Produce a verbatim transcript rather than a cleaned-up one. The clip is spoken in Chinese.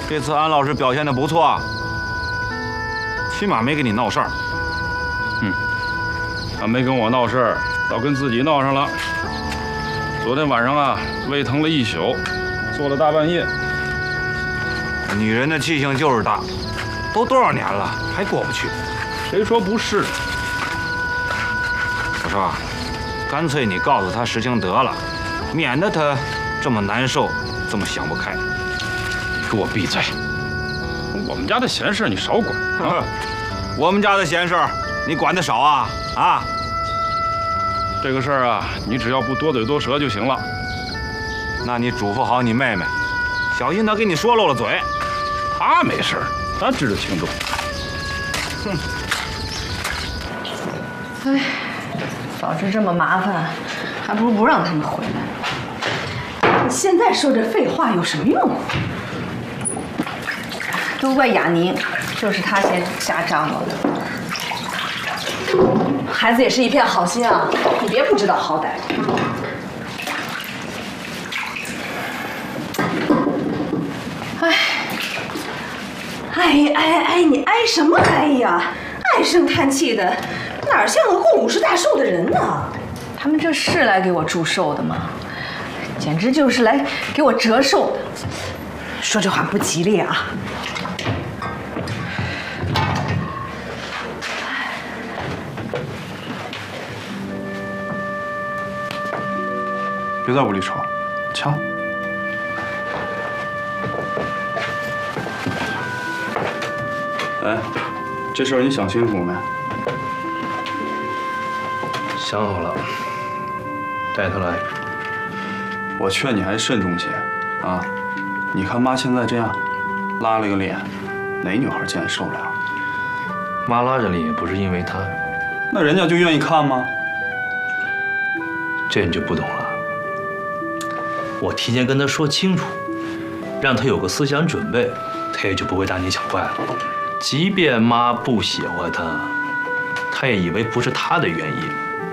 这次安老师表现的不错啊，起码没跟你闹事儿。 嗯，他没跟我闹事儿，倒跟自己闹上了。昨天晚上啊，胃疼了一宿，做了大半夜。 女人的气性就是大，都多少年了还过不去。 谁说不是？ 我说，干脆你告诉他实情得了，免得他这么难受，这么想不开。 你给我闭嘴！我们家的闲事你少管啊！ 我们家的闲事你管得少啊啊！ 这个事儿啊，你只要不多嘴多舌就行了。 那你嘱咐好你妹妹，小心她给你说漏了嘴。 她没事，她知道轻重。 哼！ 哎，早知这么麻烦，还不如不让他们回来。你现在说这废话有什么用？都怪雅宁，就是他先瞎张罗的。孩子也是一片好心啊，你别不知道好歹。哎，哎哎哎，你哀什么哀呀？唉声叹气的，哪像个过五十大寿的人呢？他们这是来给我祝寿的吗？简直就是来给我折寿的。说这话不吉利啊！ 别在屋里吵，掐。哎，这事儿你想清楚没？ 想好了，带他来。 我劝你还是慎重些啊！你看妈现在这样，拉了个脸，哪女孩见受了？ 妈拉着脸也不是因为他， 那人家就愿意看吗？ 这你就不懂了。我提前跟他说清楚，让他有个思想准备，他也就不会大惊小怪了。即便妈不喜欢他，他也以为不是他的原因。